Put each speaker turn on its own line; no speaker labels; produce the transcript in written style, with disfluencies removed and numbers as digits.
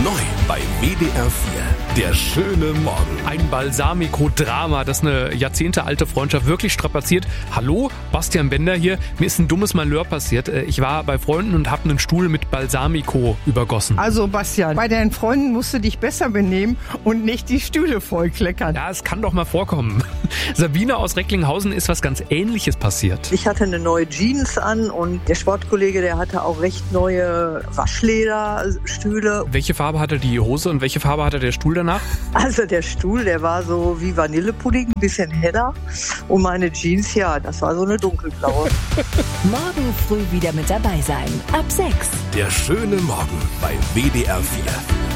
Neu bei WDR 4. Der schöne Morgen.
Ein Balsamico-Drama, das eine jahrzehntealte Freundschaft wirklich strapaziert. Hallo, Bastian Bender hier. Mir ist ein dummes Malheur passiert. Ich war bei Freunden und habe einen Stuhl mit Balsamico übergossen.
Also Bastian, bei deinen Freunden musst du dich besser benehmen und nicht die Stühle vollkleckern.
Ja, es kann doch mal vorkommen. Sabine aus Recklinghausen ist was ganz Ähnliches passiert.
Ich hatte eine neue Jeans an und der Sportkollege, der hatte auch recht neue Waschlederstühle.
Welche Farbe hatte die Hose und welche Farbe hatte der Stuhl danach?
Also der Stuhl, der war so wie Vanillepudding, ein bisschen heller. Und meine Jeans, ja, das war so eine dunkelblaue.
Morgen früh wieder mit dabei sein. Ab 6.
Der schöne Morgen bei WDR 4.